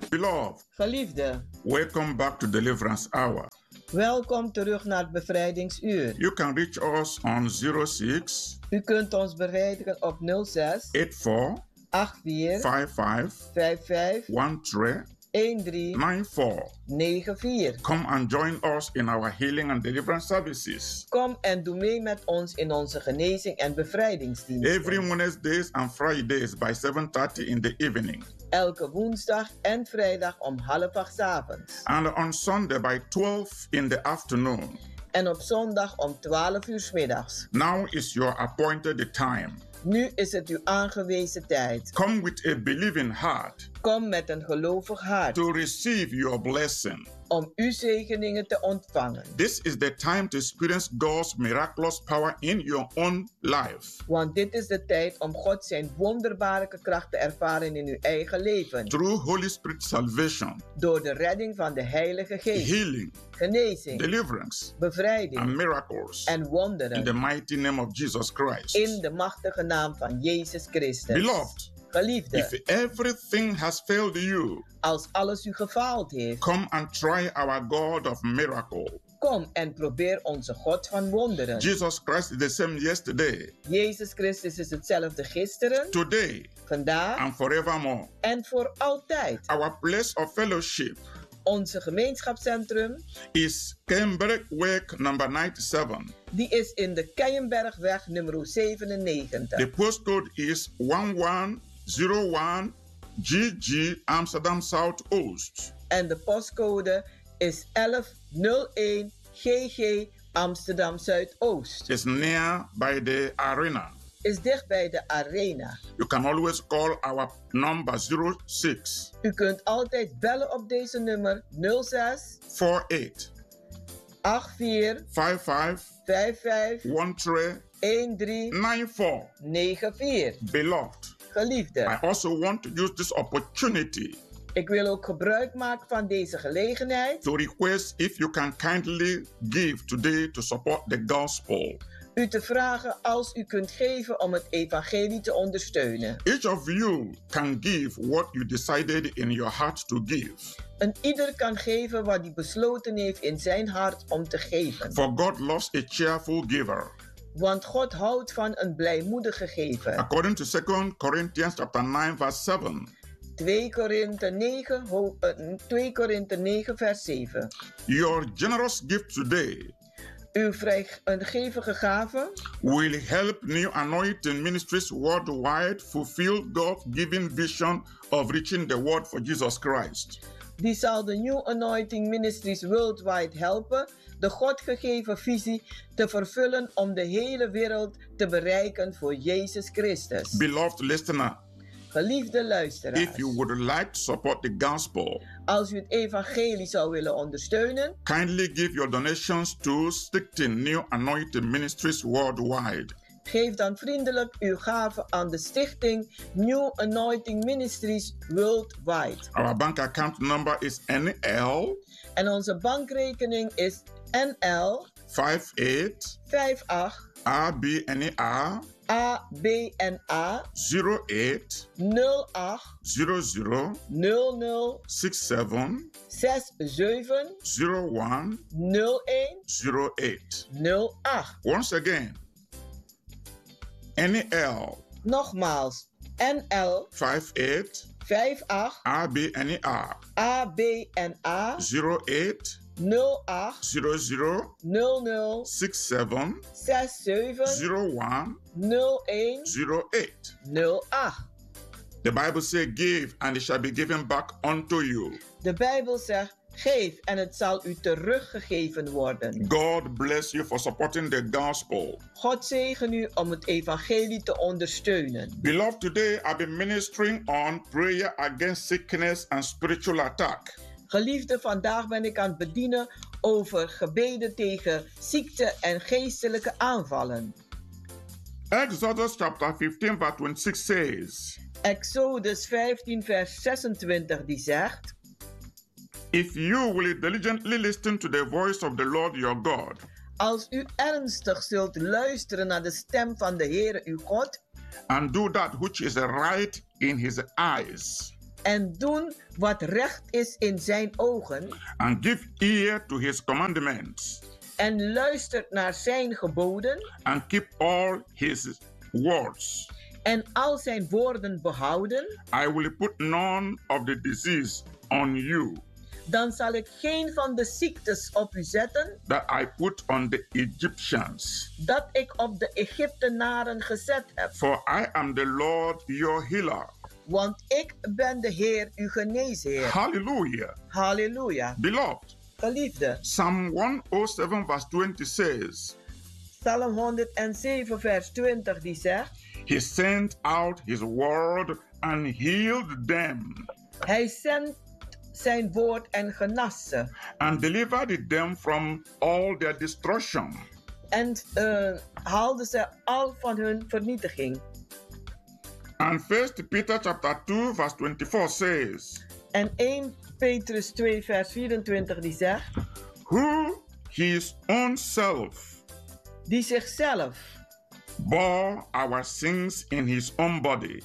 Beloved, Geliefde, welcome back to Deliverance Hour. welkom terug naar het bevrijdingsuur. You can reach us on 06 U kunt ons bereiken op 06 84 84 55 55 13 13 94. 94. Come and join us in our healing and deliverance services. Kom en doe mee met ons in onze genezing en bevrijdingsdiensten. Every Wednesdays and Fridays by 7:30 in the evening. Elke woensdag en vrijdag om 7:30 's avonds. And on Sunday by 12 in the afternoon. En op zondag om 12 uur 's middags. Now is your appointed time. Nu is het uw aangewezen tijd. Come with a believing heart Kom met een gelovig hart to receive your blessing. om uw zegeningen te ontvangen. This is the time to experience God's miraculous power in your own life. Want dit is de tijd om God zijn wonderbaarlijke kracht te ervaren in uw eigen leven. Through Holy Spirit salvation, Door de redding van de Heilige Geest. healing, Genezing, deliverance, and bevrijding miracles. en wonderen. In the mighty name of Jesus Christ. In de machtige naam van Jezus Christus. Beloved, Geliefde, if everything has failed you, als alles u gefaald heeft, come and try our God of miracle. kom en probeer onze God van wonderen. Jesus Christ is the same yesterday, Jezus Christus is hetzelfde gisteren, today, vandaag and forevermore. en voor altijd. Our place of fellowship Onze gemeenschapscentrum, is Kembergweg number 97. die is in de Keienbergweg nummer 97. The postcode is 1101 GG Amsterdam Zuidoost. En de postcode is 1101 GG Amsterdam Zuidoost. It's near by the arena. Is dicht bij de arena. You can always call our number 06 U kunt altijd bellen op deze nummer 06 48 84 55 55 13 13 94. 94. Beloved, Geliefde, I also want to use this opportunity ik wil ook gebruik maken van deze gelegenheid to request if you can kindly give today to support the gospel. u te vragen als u kunt geven om het evangelie te ondersteunen. Each of you can give what you decided in your heart to give. En ieder kan geven wat hij besloten heeft in zijn hart om te geven. For God loves a cheerful giver. Want God houdt van een blijmoedige gever. According to 2 Corinthians chapter 9 verse 7. 2 Korinthe 9 vers 7. Your generous gift today Uw vrijgevige gave will help New Anointing Ministries worldwide fulfill God's given vision of reaching the world for Jesus Christ. die zal de New Anointing Ministries worldwide helpen de God gegeven visie te vervullen om de hele wereld te bereiken voor Jezus Christus. Beloved listener, Geliefde luisteraars, if you would like to support the gospel, als u het evangelie zou willen ondersteunen, kindly give your donations to Stichting New Anointing Ministries worldwide. geef dan vriendelijk uw gave aan de stichting New Anointing Ministries Worldwide. Our bank account number is NL En onze bankrekening is NL 58 58 ABNA ABNA 08 08 00 00 67 67 01 01 08. 08. Once again, NL Nogmaals, NL 58 58 ABNA ABNA 08 08 00 00 67 67 01 01 08. 08. The Bible says, give and it shall be given back unto you. De Bijbel zegt, geef en het zal u teruggegeven worden. God bless you for supporting the gospel. God zegen u om het evangelie te ondersteunen. Beloved, today I've been ministering on prayer against sickness and spiritual attack. Geliefde, vandaag ben ik aan het bedienen over gebeden tegen ziekte en geestelijke aanvallen. Exodus chapter 15 verse 26 says, Exodus 15 vers 26 die zegt, if you will diligently listen to the voice of the Lord your God, als u ernstig zult luisteren naar de stem van de Heere uw God and do that which is right in his eyes, En doen wat recht is in zijn ogen. and give ear to his commandments, En luistert naar zijn geboden. and keep all his words, En al zijn woorden behouden. I will put none of the disease on you Dan zal ik geen van de ziektes op u zetten. that I put on the Egyptians. Dat ik op de Egyptenaren gezet heb. For I am the Lord your healer. Want ik ben de Heer, uw geneesheer. Hallelujah. Halleluja. Beloved, Geliefde. Psalm 107 verse 20 says, Psalm 107 vers 20 die zegt. He sent out his word and healed them Hij zendt zijn woord en genas ze. and delivered them from all their destruction. En haalde ze al van hun vernietiging. And 1 Peter chapter 2 verse 24 says, En 1 Petrus 2 vers 24 die zegt. who his own self Die zichzelf bore our sins in his own body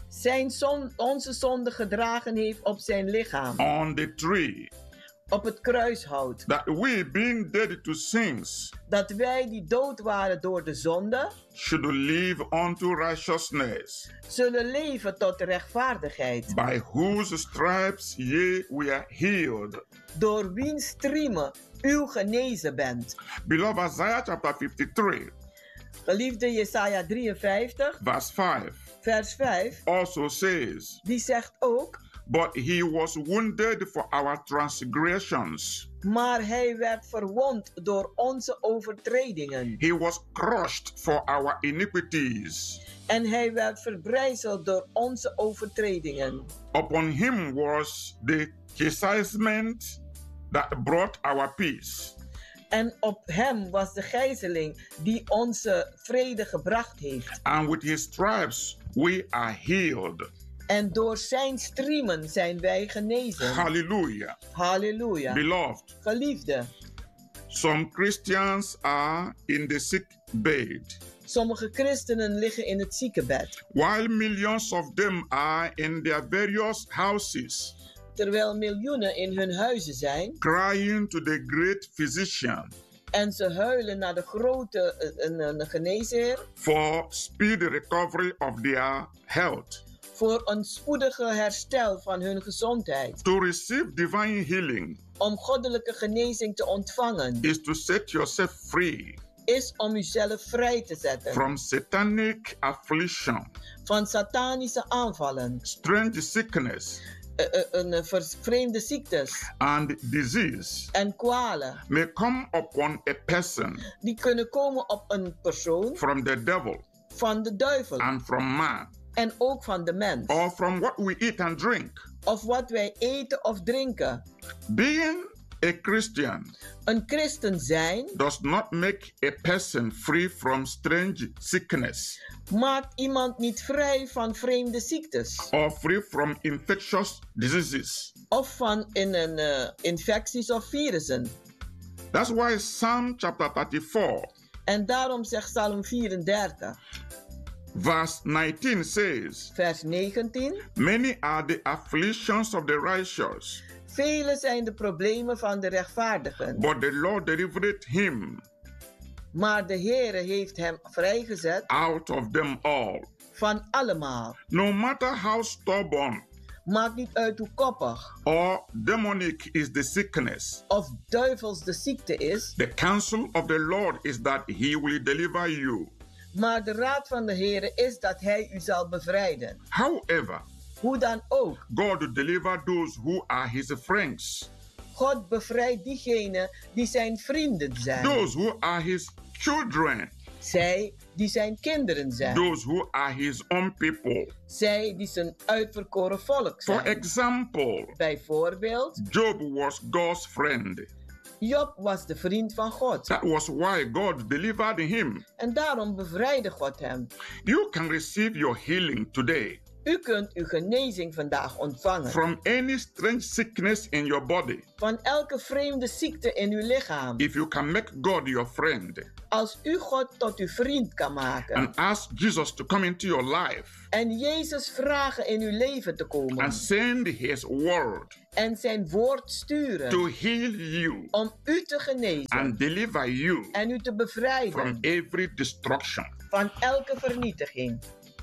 onze zonde gedragen heeft op zijn lichaam. on the tree, Op het kruis houdt. that we, being dead to sins, Dat wij die dood waren door de zonde. should live unto righteousness, Zullen leven tot rechtvaardigheid. by whose stripes ye were healed. Door wiens striemen u genezen bent. Beloved, Isaiah chapter 53 Geliefde Jesaja 53 verse 5 vers 5. also says, Die zegt ook. but he was wounded for our transgressions, Maar hij werd verwond door onze overtredingen. he was crushed for our iniquities. En hij werd verbrijzeld door onze overtredingen. Upon him was the chastisement that brought our peace, En op hem was de gijzeling die onze vrede gebracht heeft. and with his stripes we are healed. En door zijn striemen zijn wij genezen. Hallelujah. Halleluja. Beloved, Geliefde, some Christians are in the sick bed, sommige christenen liggen in het ziekenbed. while millions of them are in their various houses, Terwijl miljoenen in hun huizen zijn. crying to the great physician En ze huilen naar de grote geneesheer. for speedy recovery of their health. Voor een spoedige herstel van hun gezondheid. To receive divine healing Om goddelijke genezing te ontvangen. is to set yourself free Is om uzelf vrij te zetten. from satanic affliction, Van satanische aanvallen. strange sickness, Vreemde ziektes. and disease En kwalen. may come upon a person Die kunnen komen op een persoon. from the devil Van de duivel. and from man, En ook van de mens. or from what we eat and drink. Of wat wij eten of drinken. Being a Christian Een christen zijn does not make a person free from strange sickness maakt iemand niet vrij van vreemde ziektes. or free from infectious diseases. Of van infecties of virussen. That's why Psalm chapter 34 En daarom zegt Psalm 34, verse 19 says, vers 19. many are the afflictions of the righteous, Vele zijn de problemen van de rechtvaardigen. but the Lord delivered him Maar de Heere heeft hem vrijgezet out of them all. van allemaal. No matter how stubborn Maakt niet uit hoe koppig or demonic is the sickness, of duivels de ziekte is. the counsel of the Lord is that he will deliver you. Maar de raad van de Heere is dat hij u zal bevrijden. However, Hoe dan ook. God will deliver those who are his friends, God bevrijdt diegenen die zijn vrienden zijn. those who are his children, Zij die zijn kinderen zijn. those who are his own people. Zij die zijn uitverkoren volk For zijn. example, Bijvoorbeeld, Job was God's friend. Job was de vriend van God. That was why God delivered him. En daarom bevrijdde God hem. You can receive your healing today. U kunt uw genezing vandaag ontvangen. from any strange sickness in your body. Van elke vreemde ziekte in uw lichaam. If you can make God your friend Als u God tot uw vriend kan maken. and ask Jesus to come into your life En Jezus vragen in uw leven te komen. and send his word En zijn woord sturen. to heal you Om u te genezen. and deliver you En u te from bevrijden. every destruction. Van elke vernietiging.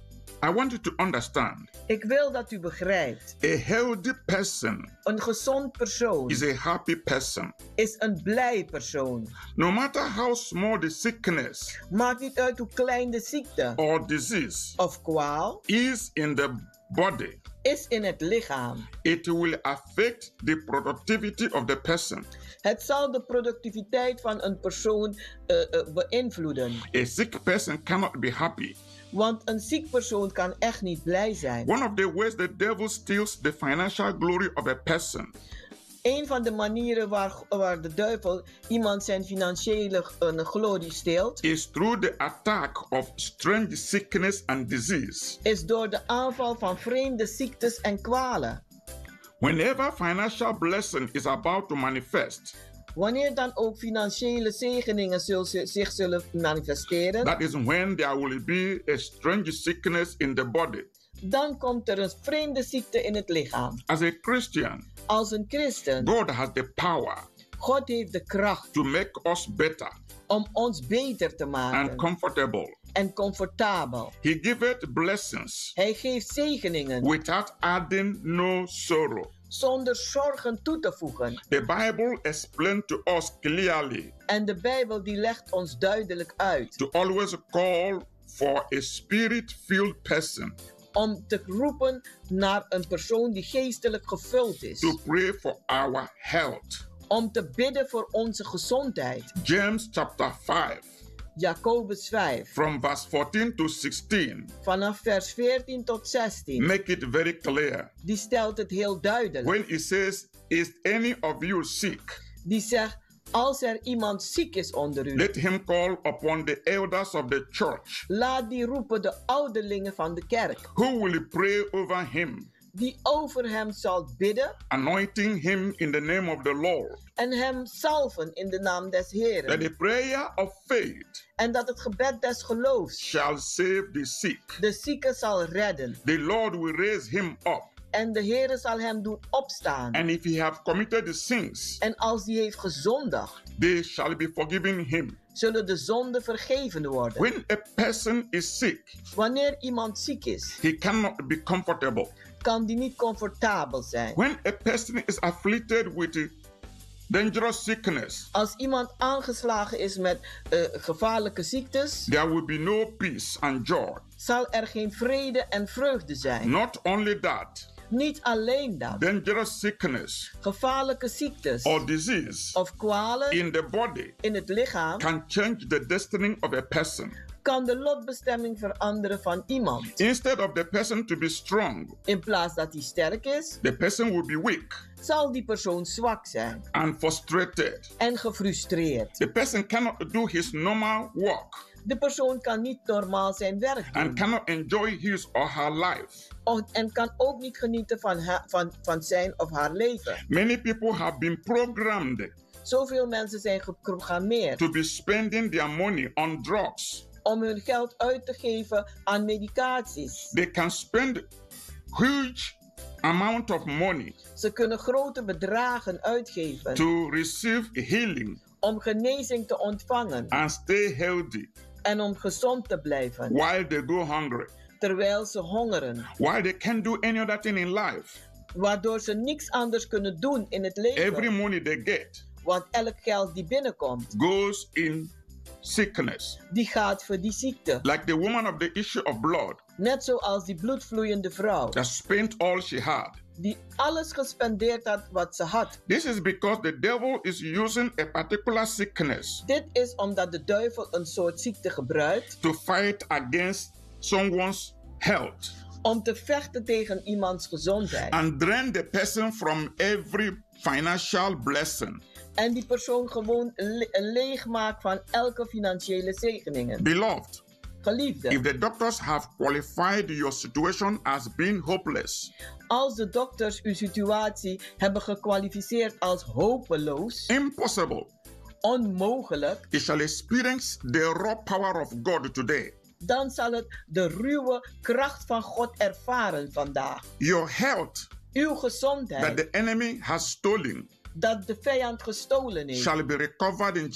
I want you to understand, Ik wil dat u begrijpt. a healthy person Een gezond persoon is a happy person. is een blij persoon. No matter how small the sickness Maakt niet uit hoe klein de ziekte or disease of kwaal is in the body, is in het lichaam. it will affect the productivity of the person. Het zal de productiviteit van een persoon beïnvloeden. A sick person cannot be happy. Want een ziek persoon kan echt niet blij zijn. One of the ways the devil steals the financial glory of a person Een van de manieren waar de duivel iemand zijn financiële glorie steelt, is through the attack of strange sickness and disease. is door de aanval van vreemde ziektes en kwalen. Whenever financial blessing is about to manifest, Wanneer dan ook financiële zegeningen zich zullen manifesteren, that is when there will be a strange sickness in the body. dan komt er een vreemde ziekte in het lichaam. As a Christian, Als een christen, God has the power God heeft de kracht to make us better om ons beter te and maken comfortable. en comfortabel. He giveth blessings Hij geeft zegeningen without adding no sorrow. zonder zorgen toe te voegen. The Bible explains to us clearly En de Bijbel die legt ons duidelijk uit to always call for a spirit-filled person om te roepen naar een persoon die geestelijk gevuld is. to pray for our health. Om te bidden voor onze gezondheid. James chapter 5 Jacobus 5, from verse 14 to 16 vanaf vers 14 tot 16. make it very clear. Die stelt het heel duidelijk. When it says, is any of you sick? Die zegt, als er iemand ziek is onder u, Let him call upon the elders of the church, laat die roepen de ouderlingen van de kerk, who will pray over him, die over hem zal bidden anointing him in the name of the Lord. en hem salven in de naam des That Heeren. the prayer of faith En dat het gebed des geloofs shall save the sick. de zieke zal redden. The Lord will raise him up. En de Heere zal hem doen opstaan. And if he have committed the sins, En als die heeft gezondigd, they shall be forgiven him. zullen de zonden vergeven worden. When a person is sick, Wanneer iemand ziek is, he cannot be comfortable. kan die niet comfortabel zijn. When a person is afflicted with a dangerous sickness, Als iemand aangeslagen is met gevaarlijke ziektes, there will be no peace and joy. zal er geen vrede en vreugde zijn. Not only that, Niet alleen dat. dangerous sickness Gevaarlijke ziektes or disease of kwalen in the body in het lichaam can change the destiny of a person. kan de lotbestemming veranderen van iemand. Instead of the person to be strong, In plaats dat hij sterk is, the person will be weak zal die persoon zwak zijn and frustrated. en gefrustreerd. The person cannot do his normal work De persoon kan niet normaal zijn werk and doen cannot enjoy his or her life. en kan ook niet genieten van zijn of haar leven. Many people have been programmed Zoveel mensen zijn geprogrammeerd to be spending their money on drugs. om hun geld uit te geven aan medicaties. They can spend huge amount of money Ze kunnen grote bedragen uitgeven to receive healing om genezing te ontvangen and stay healthy en om gezond te blijven, while they go hungry, terwijl ze hongeren, while they can't do any other thing in life. waardoor ze niks anders kunnen doen in het Every leven. money they get Want elk geld die binnenkomt, goes in sickness. die gaat voor die ziekte. Like the woman of the issue of blood Net zoals die bloedvloeiende vrouw, that spent all she had. die alles gespendeerd had wat ze had. This is because the devil is using a particular sickness Dit is omdat de duivel een soort ziekte gebruikt to fight against someone's health om te vechten tegen iemands gezondheid. and drain the person from every financial blessing. En die persoon gewoon leeg maakt van elke financiële zegeningen. Beloved, Geliefde, if the doctors have qualified your situation as being hopeless, als de dokters uw situatie hebben gekwalificeerd als hopeloos, impossible, onmogelijk, you shall experience the raw power of God today. dan zal het de ruwe kracht van God ervaren vandaag. Your health Uw that gezondheid, the enemy has stolen dat de vijand gestolen heeft, shall be recovered in